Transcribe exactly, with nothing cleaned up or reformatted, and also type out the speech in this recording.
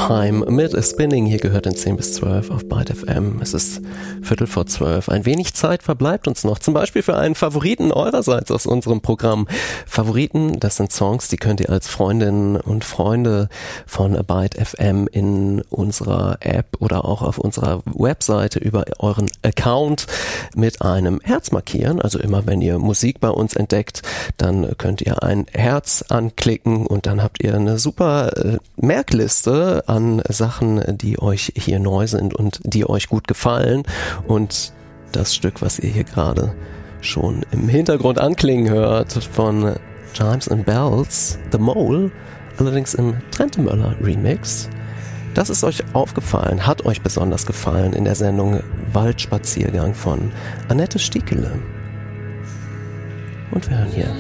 Time mit Spinning. Hier gehört in zehn bis zwölf auf Byte F M. Es ist Viertel vor zwölf. Ein wenig Zeit verbleibt uns noch, zum Beispiel für einen Favoriten eurerseits aus unserem Programm. Favoriten, das sind Songs, die könnt ihr als Freundinnen und Freunde von Byte F M in unserer App oder auch auf unserer Webseite über euren Account mit einem Herz markieren. Also immer wenn ihr Musik bei uns entdeckt, dann könnt ihr ein Herz anklicken und dann habt ihr eine super äh, Merkliste an Sachen, die euch hier neu sind und die euch gut gefallen. Und das Stück, was ihr hier gerade schon im Hintergrund anklingen hört, von Chimes and Bells, The Mole, allerdings im Trentemöller Remix. Das ist euch aufgefallen, hat euch besonders gefallen in der Sendung Waldspaziergang von Annette Stiekele. Und wir hören hier